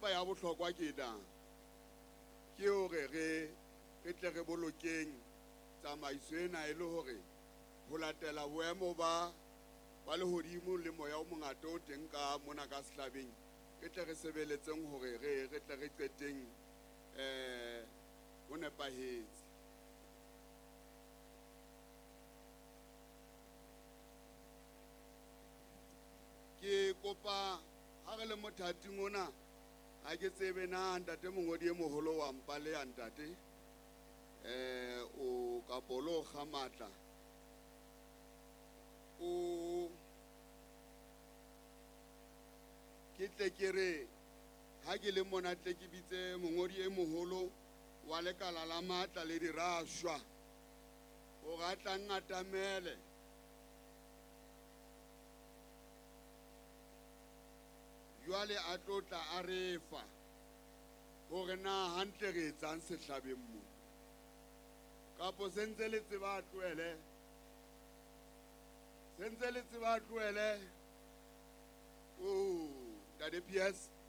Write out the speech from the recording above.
empa ya bohlokwa ke ena ke hore re tle re bolokeng tsamaiso ena e le hore ho latela boemo ba lehodimo le moya o mongata o teng ka mona ka sehlabeng re tle re sebeletseng hore re tle re qeteng ho nepahetse. Ke kopa ha re le mothating ona ha ke tsebe na ntate mongodi e moholo wa mpa le ya ntate o kapo lo kga matla o ke tle ke re ha ke le mona tle ke bitse mongodi e moholo wa lekala la matla le dirashwa o ga tla ngatamele jwale a tlotla a re fa hore na hantle re etsang sehlabeng mo kapo sentse le tseba tlohele o Dade PS